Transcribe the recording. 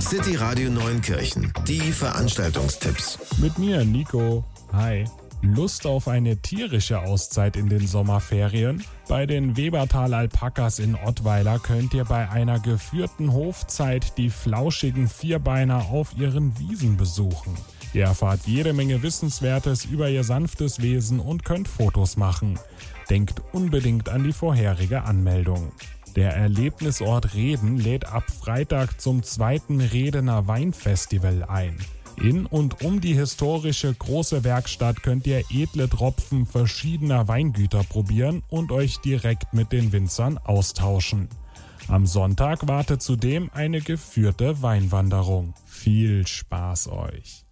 City Radio Neunkirchen. Die Veranstaltungstipps. Mit mir, Nico. Hi. Lust auf eine tierische Auszeit in den Sommerferien? Bei den Webertal-Alpakas in Ottweiler könnt ihr bei einer geführten Hofzeit die flauschigen Vierbeiner auf ihren Wiesen besuchen. Ihr erfahrt jede Menge Wissenswertes über ihr sanftes Wesen und könnt Fotos machen. Denkt unbedingt an die vorherige Anmeldung. Der Erlebnisort Reden lädt ab Freitag zum 2. Redener Weinfestival ein. In und um die historische große Werkstatt könnt ihr edle Tropfen verschiedener Weingüter probieren und euch direkt mit den Winzern austauschen. Am Sonntag wartet zudem eine geführte Weinwanderung. Viel Spaß euch!